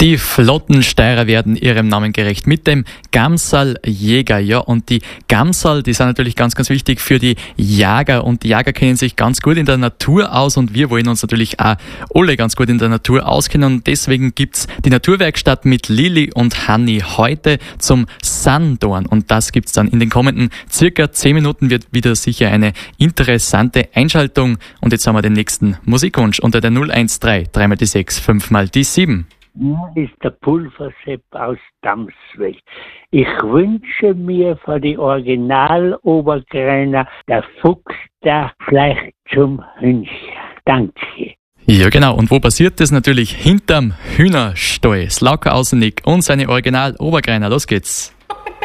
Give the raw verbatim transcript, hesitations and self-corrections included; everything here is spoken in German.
Die Flottensteirer werden ihrem Namen gerecht mit dem Gamsal-Jäger. Ja, und die Gamsal, die sind natürlich ganz, ganz wichtig für die Jäger. Und die Jäger kennen sich ganz gut in der Natur aus und wir wollen uns natürlich auch alle ganz gut in der Natur auskennen. Und deswegen gibt's die Naturwerkstatt mit Lili und Hanni heute zum Sandorn. Und das gibt's dann in den kommenden circa zehn Minuten, wird wieder sicher eine interessante Einschaltung. Und jetzt haben wir den nächsten Musikwunsch unter der null eins drei, drei mal die sechs, fünf mal die sieben. Ist der Pulversepp aus Damsweg. Ich wünsche mir für die Original-Obergreiner der Fuchs, der vielleicht zum Hühnchen. Danke. Ja, genau. Und wo passiert das? Natürlich hinterm Hühnerstall. Slauka Außennick und seine Original-Obergreiner. Los geht's.